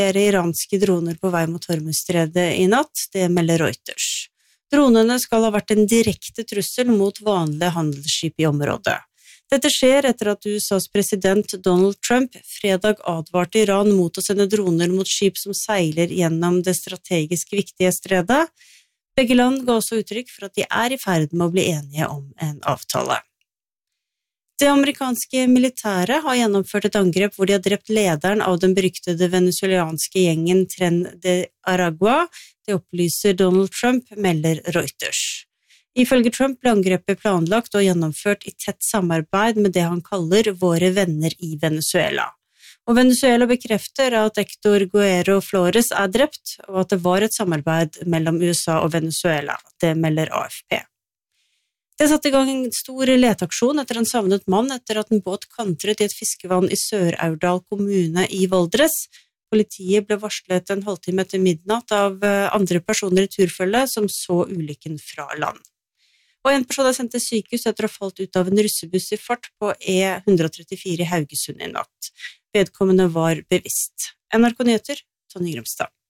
flere iranske droner på vei mot Hormuzstredet i natt, det melder Reuters. Dronene skal ha vært en direkte trussel mot vanlige handelsskip i området. Dette skjer etter at USAs president Donald Trump fredag advarte Iran mot å sende droner mot skip som seiler gjennom det strategisk viktige stredet. Begge land ga også uttrykk for at de er i ferd med å bli enige om en avtale. Det amerikanske militæret har gjennomført et angrep hvor de har drept lederen av den beryktede venezuelanske gjengen Tren de Aragua. Det opplyser Donald Trump, melder Reuters. Ifølge Trump ble angrepet planlagt og gjennomført i tett samarbeid med det han kaller våre venner i Venezuela. Og Venezuela bekrefter at Héctor Guerrero Flores er drept, og at det var et samarbeid mellom USA og Venezuela. Det melder AFP. Det satte i gang en stor leteaksjon etter en savnet mann etter at en båt kantret i et fiskevann i Sør-Aurdal kommune i Valdres. Politiet ble varslet en halvtime etter midnatt av andre personer i turfølget som så ulykken fra land. Og en person er sendt til sykehus etter å ha falt ut av en russebuss i fart på E134 i Haugesund i natt. Vedkommende var bevisst. NRK Nyheter, Tonje Grimstad.